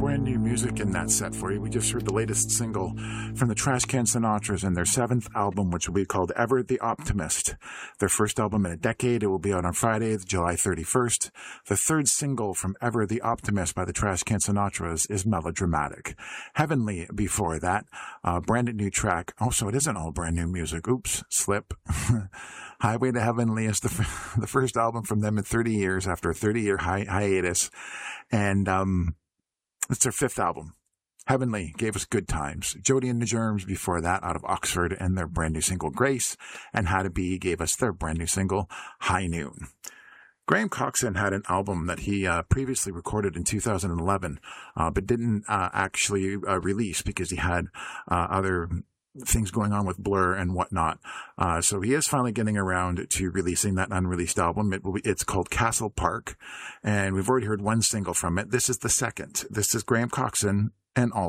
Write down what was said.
brand new music in that set for you. We just heard the latest single from the Trashcan Sinatras and their 7th album, which will be called Ever the Optimist. Their first album in a decade. It will be out on Friday, July 31st. The 3rd single from Ever the Optimist by the Trashcan Sinatras is Melodramatic. Heavenly before that, brand new track. Oh, so it isn't all brand new music. Oops, slip. Highway to Heavenly is the first album from them in 30 years after a 30-year hiatus. And it's their 5th album. Heavenly gave us Good Times. Jody and the Germs before that out of Oxford and their brand new single Grace. And How to Be gave us their brand new single High Noon. Graham Coxon had an album that he previously recorded in 2011, but didn't actually release because he had other things going on with Blur and whatnot. So he is finally getting around to releasing that unreleased album. It's called Castle Park, and we've already heard one single from it. This is the 2nd. This is Graham Coxon and all.